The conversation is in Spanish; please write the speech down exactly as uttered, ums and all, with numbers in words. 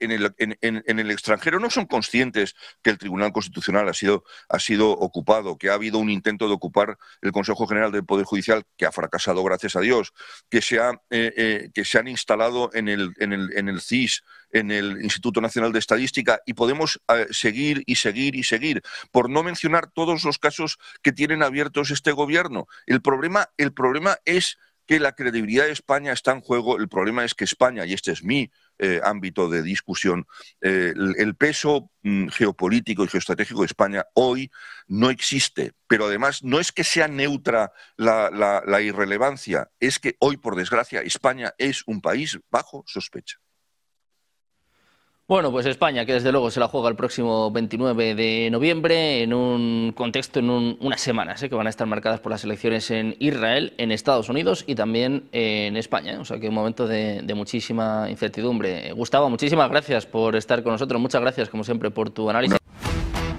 en el, en, en, en el extranjero no son conscientes que el Tribunal Constitucional ha sido, ha sido ocupado, que ha habido un intento de ocupar el Consejo General del Poder Judicial que ha fracasado, gracias a Dios, que se, ha, eh, eh, que se han instalado en el, en, el, en el C I S, en el Instituto Nacional de Estadística, y podemos eh, seguir y seguir y seguir, por no mencionar todos los casos que tienen abiertos este gobierno. El problema, el problema es que la credibilidad de España está en juego. El problema es que España, y este es mi eh, ámbito de discusión, eh, el, el peso mm, geopolítico y geoestratégico de España hoy no existe. Pero además no es que sea neutra la, la, la irrelevancia, es que hoy, por desgracia, España es un país bajo sospecha. Bueno, pues España, que desde luego se la juega el próximo veintinueve de noviembre, en un contexto, en un, unas semanas, ¿eh? que van a estar marcadas por las elecciones en Israel, en Estados Unidos y también en España. ¿eh? O sea que un momento de, de muchísima incertidumbre. Gustavo, muchísimas gracias por estar con nosotros. Muchas gracias, como siempre, por tu análisis.